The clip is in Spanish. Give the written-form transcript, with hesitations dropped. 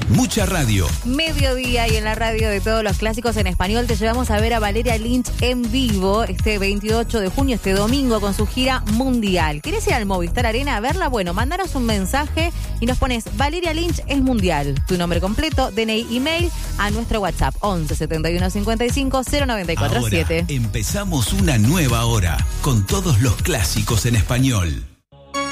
mucha radio. Mediodía y en la radio de todos los clásicos en español te llevamos a ver a Valeria Lynch en vivo este 28 de junio, este domingo, con su gira mundial. ¿Querés ir al Movistar Arena a verla? Bueno, mandanos un mensaje y nos pones Valeria Lynch es mundial. Tu nombre completo, DNI, email a nuestro WhatsApp 11 71 55 094 7. Ahora empezamos una nueva hora con todos los clásicos en español.